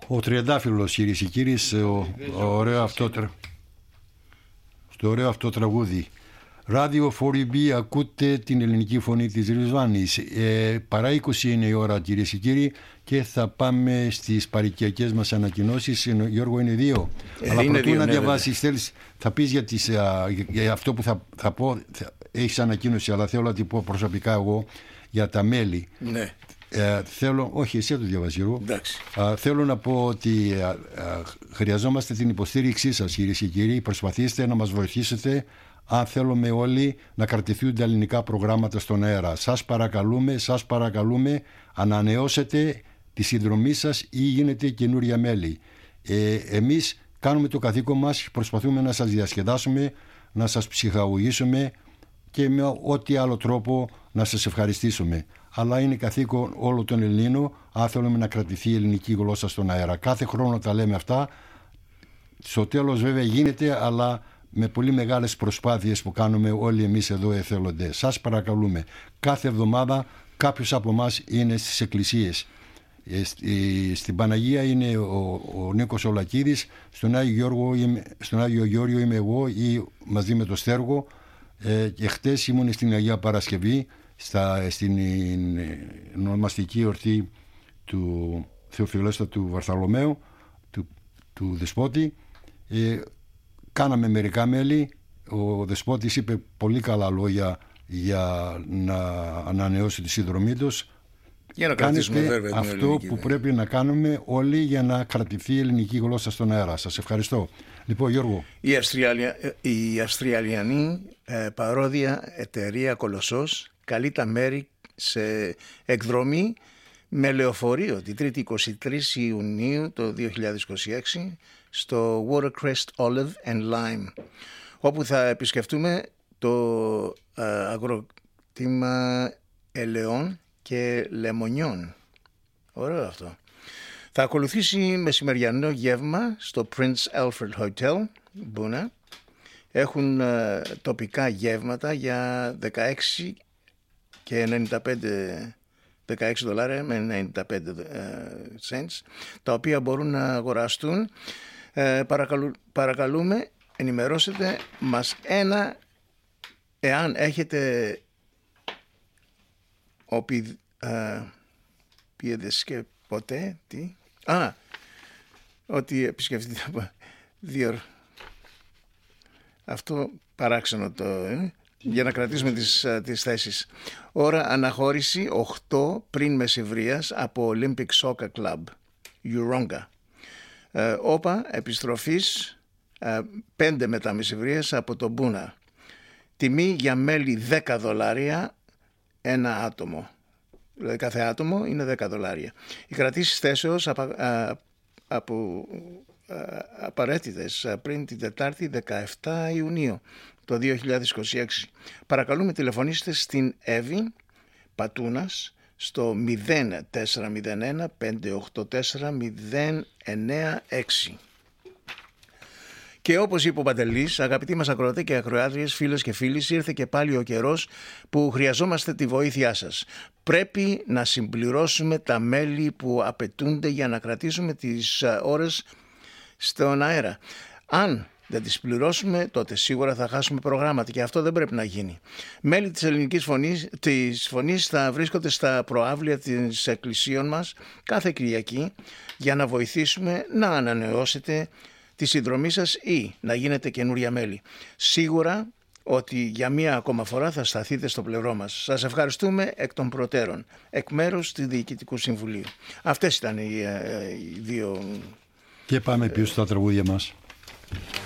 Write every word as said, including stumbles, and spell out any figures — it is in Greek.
Ο Τριαντάφυλλος, κυρίες και κύριοι, στο ωραίο αυτό, στο ωραίο αυτό τραγούδι. Radio φορ ι μπι, ακούτε την ελληνική φωνή της Ριζβάνης. Ε, παρά είκοσι είναι η ώρα, κυρίες και κύριοι, και θα πάμε στις παροικιακές μας ανακοινώσεις. Γιώργο, είναι δύο. Ε, Αλλά προτού να διαβάσεις, θέλεις, θα πεις για, τις, για αυτό που θα, θα πω. Θα, έχεις ανακοίνωση, αλλά θέλω να την πω προσωπικά εγώ για τα μέλη. Ναι. Ε, θέλω, όχι, εσύ θα το διαβάσει, Γιώργο. Ε, θέλω να πω ότι ε, ε, χρειαζόμαστε την υποστήριξή σας, κυρίες και κύριοι. Προσπαθήστε να μας βοηθήσετε. Αν θέλουμε όλοι να κρατηθούν τα ελληνικά προγράμματα στον αέρα, σας παρακαλούμε, σας παρακαλούμε, ανανεώσετε τη συνδρομή σας ή γίνετε καινούρια μέλη. Ε, εμείς κάνουμε το καθήκον μας, προσπαθούμε να σας διασκεδάσουμε, να σας ψυχαγωγήσουμε και με ό,τι άλλο τρόπο να σας ευχαριστήσουμε. Αλλά είναι καθήκον όλων των Ελλήνων, αν θέλουμε να κρατηθεί η ελληνική γλώσσα στον αέρα. Κάθε χρόνο τα λέμε αυτά. Στο τέλος βέβαια γίνεται, αλλά με πολύ μεγάλες προσπάθειες που κάνουμε όλοι εμείς εδώ εθελοντές. Σας παρακαλούμε, κάθε εβδομάδα κάποιος από εμάς είναι στις εκκλησίες. Στην Παναγία είναι ο, ο Νίκος Ολακίδης, στον Άγιο, Γιώργο είμαι, στον Άγιο Γεώργιο είμαι εγώ ή μαζί με το Στέργο, ε, και χτες ήμουν στην Αγία Παρασκευή, στα, στην ονομαστική ορτή του Θεοφιλέστατου Βαρθολομαίου, του, του Δεσπότη. ε, Κάναμε μερικά μέλη. Ο Δεσπότης είπε πολύ καλά λόγια για να ανανεώσει τη συνδρομή τους. Για να κρατήσουμε βέβαια αυτό ελληνική, που ναι. πρέπει να κάνουμε όλοι για να κρατηθεί η ελληνική γλώσσα στον αέρα. Σας ευχαριστώ. Λοιπόν, Γιώργο. Η, Αυστραλια... η Αυστραλιανή ε, παρόδια εταιρεία Κολοσσός καλεί τα μέρη σε εκδρομή με λεωφορείο την Τρίτη εικοστή τρίτη Ιουνίου το δύο χιλιάδες είκοσι έξι στο Watercrest Olive and Lime, όπου θα επισκεφτούμε το ε, αγρόκτημα ελαιών και λεμονιών. Ωραίο αυτό. Θα ακολουθήσει μεσημεριανό γεύμα στο Prince Alfred Hotel, Μπούνα. Έχουν ε, τοπικά γεύματα για δεκαέξι και ενενήντα πέντε δεκαέξι δολάρια με ενενήντα πέντε cents, τα οποία μπορούν να αγοραστούν. Ε, παρακαλου, παρακαλούμε, ενημερώσετε μας ένα εάν έχετε οπι, ε, πιέδες και ποτέ τι α, ότι επισκεφτείτε δύο αυτό παράξενο το ε, για να κρατήσουμε τις, τις θέσεις. Ώρα αναχώρηση οκτώ πριν μεσημβρίας από Olympic Soccer Club Ουρόγκα. ε, όπα επιστροφής ε, πέντε μετά μεσημβρίας από το Μπούνα. Τιμή για μέλη δέκα δολάρια ένα άτομο, δηλαδή κάθε άτομο είναι δέκα δολάρια. Οι κρατήσεις θέσεως απα, α, από, α, απαραίτητες πριν την Τετάρτη δεκαεφτά Ιουνίου το δύο χιλιάδες είκοσι έξι. Παρακαλούμε τηλεφωνήστε στην Εύη Πατούνας στο μηδέν τέσσερα μηδέν ένα πέντε οκτώ τέσσερα μηδέν εννέα έξι. Και όπως είπε ο Παντελής, αγαπητοί μας ακροατές και ακροάτριες, φίλες και φίλοι, ήρθε και πάλι ο καιρός που χρειαζόμαστε τη βοήθειά σας. Πρέπει να συμπληρώσουμε τα μέλη που απαιτούνται για να κρατήσουμε τις ώρες στον αέρα. Αν δεν τις πληρώσουμε, τότε σίγουρα θα χάσουμε προγράμματα και αυτό δεν πρέπει να γίνει. Μέλη της ελληνικής φωνής, της φωνής θα βρίσκονται στα προαύλια της εκκλησίων μας κάθε Κυριακή για να βοηθήσουμε να ανανεώσετε τη συνδρομή σας ή να γίνετε καινούρια μέλη. Σίγουρα ότι για μία ακόμα φορά θα σταθείτε στο πλευρό μας. Σας ευχαριστούμε εκ των προτέρων, εκ μέρους του Διοικητικού Συμβουλίου. Αυτές ήταν οι, οι δύο... Και πάμε πίσω στα τραγούδια μας.